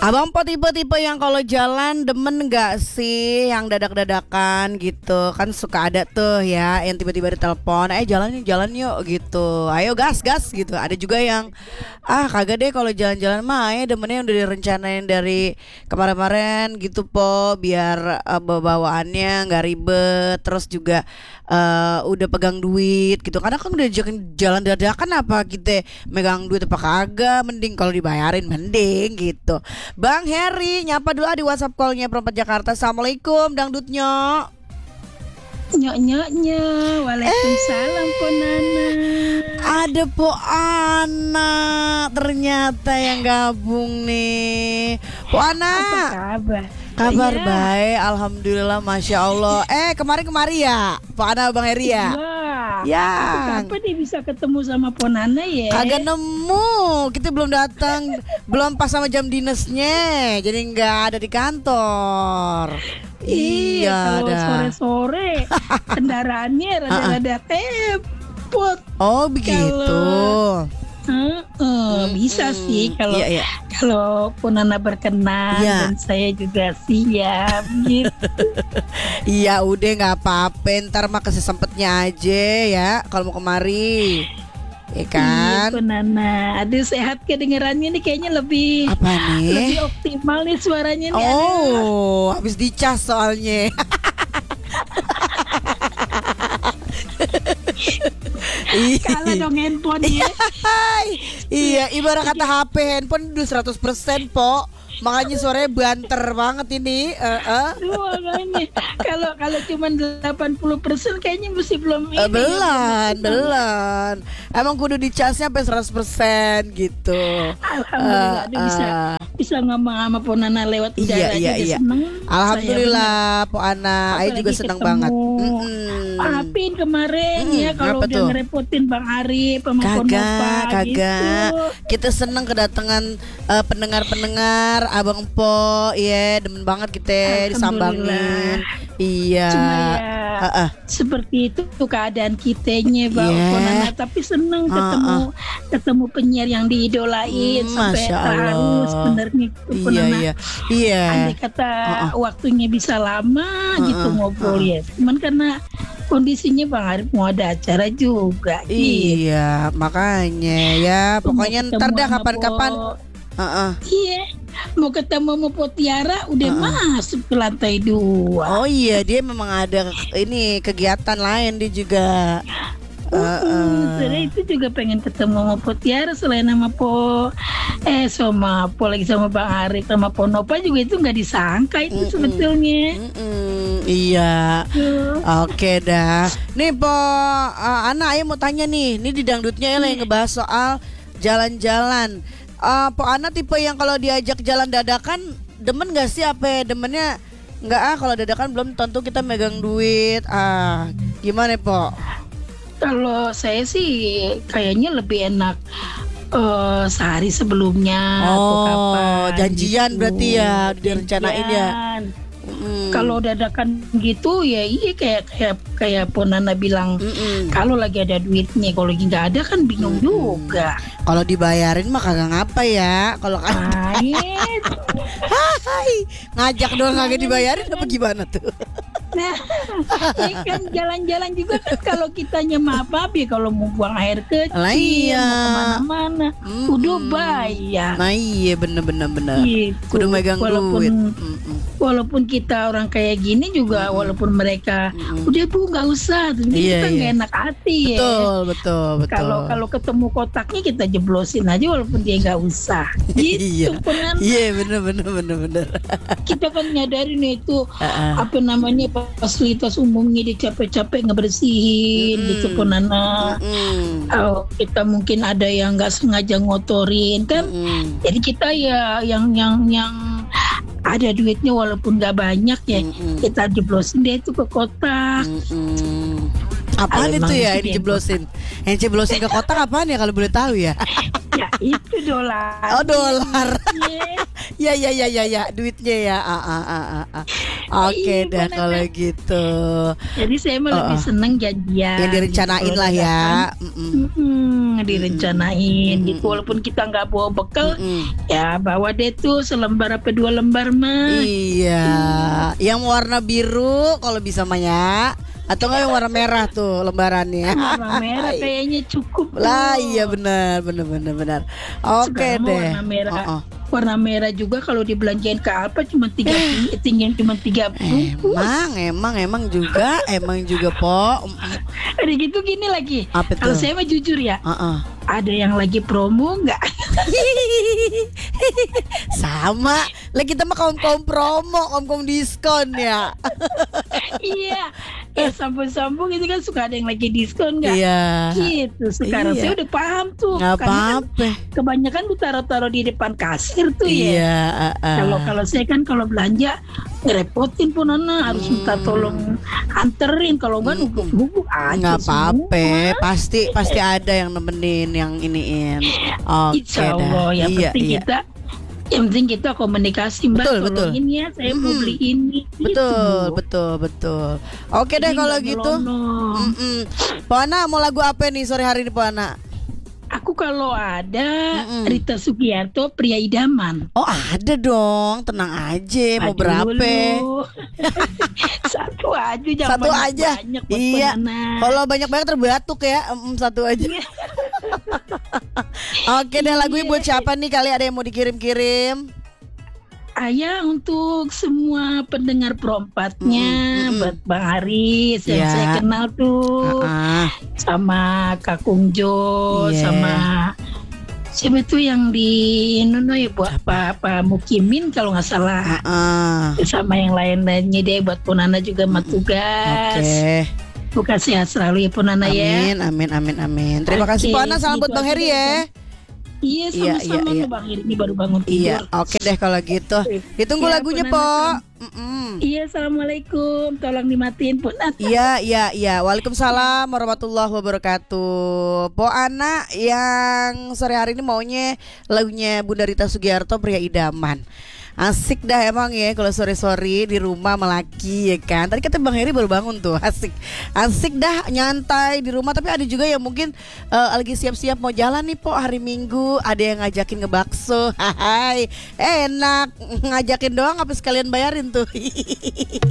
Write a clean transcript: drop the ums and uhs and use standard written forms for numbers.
Abang po tipe-tipe yang kalau jalan demen gak sih yang dadak-dadakan gitu. Kan suka ada tuh ya yang tiba-tiba ditelepon, jalan yuk gitu. Ayo gas gitu. Ada juga yang kagak deh kalau jalan-jalan mah demennya udah direncanain dari kemarin-kemarin gitu po, biar bawaannya nggak ribet. Terus juga udah pegang duit gitu. Karena kan udah jalan dadakan, apa kita megang duit apa kagak, mending kalau dibayarin mending gitu. Bang Heri nyapa dulu di WhatsApp call-nya Perempat Jakarta. Assalamualaikum Dangdutnya. Nyok. Waalaikumsalam Po Nana. Ada Po Ana ternyata yang gabung nih. Po Ana, Apa kabar? kabar Ya. baik, alhamdulillah, masya Allah. Kemari ya Po Ana Bang Heri ya. Wah, Ya. kapan dia bisa ketemu sama Po Nana ya? Kagak nemu, kita belum datang, belum pas sama jam dinasnya, jadi nggak ada di kantor. Iya, kalau dah. sore-sore kendaraannya rada-rada repot. Oh begitu. Bisa sih kalau Iya. kalau Po Nana berkenan Iya. dan saya juga siap gitu. Iya udah nggak apa-apa, ntar mah kesempatnya aja ya kalau mau kemari, ya kan? Iya Po Nana. Aduh, sehat kedengarannya nih kayaknya lebih Apa lebih nih? optimal nih suaranya nih. Oh, habis dicas soalnya. Kalah dong handphone ya. Iya, ibarat kata HP handphone udah 100% po. Makanya suaranya banter banget ini. Makanya kalau cuma 80% kayaknya mesti belum ini. Belum. Emang kudu dicasnya sampai 100% gitu. Alhamdulillah aduh, bisa ngomong sama Po Nana lewat udara Iya. juga seneng. Alhamdulillah Po Ana, Ayu juga Apalagi senang ketemu banget. Maafin kemarin ya kalau apa udah tuh? ngerepotin Bang Arif sama Po Nova Kagak. gitu. Kita senang kedatangan pendengar-pendengar Abang Po, ya demen banget kita disambangin. Iya. Cuma ya seperti itu tuh keadaan kitanya Bang Yeah. Po Nana, tapi seneng ketemu penyiar yang diidolain sampai Masya terharu Allah. sebenarnya gitu, Po Nana. Iya. Andai kata waktunya bisa lama gitu ngobrol ya. Cuman karena kondisinya Bang Arif mau ada acara juga gitu. Iya, makanya ya pokoknya Mau ntar ketemu dah sama kapan-kapan. Po- Iya, mau ketemu sama Po Tiara udah masuk ke lantai 2. Oh iya, dia memang ada ini kegiatan lain dia juga. Sebenarnya itu juga pengen ketemu sama Po Tiara selain sama sama lagi sama Bang Arif sama Po Nova juga itu nggak disangka itu sebetulnya. Iya. Oke dah. Nih Po Ana, Ayo mau tanya nih. Ini di dangdutnya ya lagi ngebahas soal jalan-jalan. Po Ana tipe yang kalau diajak jalan dadakan demen gak sih? Apa demennya nggak kalau dadakan belum tentu kita megang duit. Gimana Po? Kalau saya sih kayaknya lebih enak sehari sebelumnya atau kapan. Janjian gitu. berarti ya direncanain ya. Janjian. Kalau dadakan gitu ya iya kayak Po Nana bilang kalau lagi ada duitnya, kalau lagi nggak ada kan bingung juga. Kalau dibayarin mah kagak ngapa ya. Kalau ngajak doang kagak dibayarin apa gimana tuh? Nah, ya kan jalan-jalan juga kan kalau kitanya maaf ya kalau mau buang air kecil, Lah iya. mau kemana-mana, udah bayar. Nah iya bener. Gitu. Kudu megang duit. Walaupun kita orang kayak gini juga, walaupun mereka udah Bu nggak usah, tapi kita nggak enak hati ya. Betul. Kalau ketemu kotaknya kita jeblosin aja walaupun dia nggak usah. Gitu kan. Iya bener. Kita kan nyadarin itu apa namanya fasilitas umumnya dia capek-capek ngebersihin gitu Po Nana. Kita mungkin ada yang nggak sengaja ngotorin kan. Jadi kita ya yang ada duitnya walaupun nggak banyak ya kita jeblosin deh itu ke kotak. Apaan Emang itu ya itu yang jeblosin? Yang jeblosin ke kotak apaan ya kalau boleh tahu ya? Ya itu dolar. Oh dolar. Ya, duitnya ya. Oke dah kalau gitu. Jadi saya lebih seneng janjian. Yang direncanain lah ya. Direncanain gitu, walaupun kita nggak bawa bekal, ya bawa deh tuh selembar apa 2 lembar mah. Iya, yang warna biru kalau bisa mah ya. Atau nggak yang warna merah tuh lembarannya? Warna merah kayaknya cukup lah. Iya benar. Oke deh. Warna merah. Warna merah juga kalau dibelanjain ke Alfa cuma 3 cuma 3 bungkus. Emang juga po. Ada gitu gini lagi. Kalau saya mah jujur ya. Ada yang lagi promo nggak? Sama. Lah kita mah kaum promo, kaum diskon ya. Iya. Sambung-sambung itu kan suka ada yang lagi diskon nggak? Iya. Gitu. Sekarang saya udah paham tuh. Nggak Kan apa-apa. Kebanyakan tuh taruh-taruh di depan kasir tuh ya. Iya. Kalau saya kan kalau belanja ngerepotin pun Nana harus minta tolong anterin, kalau enggak nubuk aja. Nggak apa-apa. Pasti ada yang nemenin, yang iniin. Oke. Insya Allah. Yang penting kita komunikasi, Mbak. Tolongin ya, saya mau beli ini. Betul. Oke deh kalau gitu. Po Ana mau lagu apa nih sore hari ini Po Ana? Aku kalau ada Rita Sugiarto, Pria Idaman. Oh ada dong, tenang aja. Mau berapa? Satu aja, jangan satu aja. Banyak iya. Kalau banyak terbatuk ya. Satu aja. Oke deh, lagunya buat siapa nih? Kali ada yang mau dikirim-kirim? Ayah, untuk semua pendengar Pro4-nya, buat Bang Haris yang saya kenal tuh, sama Kak Kungjo, sama siapa tuh yang di Nono ya, buat Pak Mukimin kalau nggak salah, sama yang lain-lainnya deh, buat Punana juga sama tugas. Bukan sehat selalu ya Punana ya. Amin. Terima kasih Punana, salam buat Bang Heri ya. Iya, sama-sama Bang Heri, ini baru bangun tidur. Iya, oke deh kalau gitu. Ditunggu lagunya Po. Iya, assalamualaikum. Tolong dimatiin Pun. Iya. Waalaikumsalam warahmatullahi wabarakatuh. Po Ana yang sore hari ini maunya lagunya Bunda Rita Sugiarto, Pria Idaman. Asik dah emang ya kalau sore-sore di rumah melaki ya kan. Tadi kata Bang Heri baru bangun tuh. Asik dah nyantai di rumah. Tapi ada juga yang mungkin lagi siap-siap mau jalan nih Po hari Minggu. Ada yang ngajakin ngebakso. Hai, enak. Ngajakin doang apa sekalian bayarin tuh.